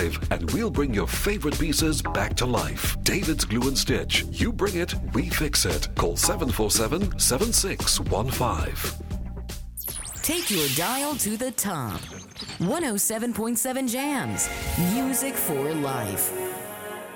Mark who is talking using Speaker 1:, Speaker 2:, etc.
Speaker 1: alive, and we'll bring your favorite pieces back to life. David's Glue and Stitch. You bring it, we fix it. Call 747-7615.
Speaker 2: Take your dial to the top. 107.7 Jams. Music for life.